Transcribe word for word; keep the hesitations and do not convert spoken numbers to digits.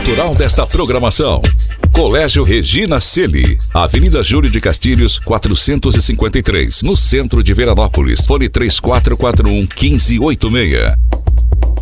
cultural desta programação. Colégio Regina Celi, Avenida Júlio de Castilhos, quatrocentos e cinquenta e três, no centro de Veranópolis. Fone três quatro quatro um, um cinco oito seis.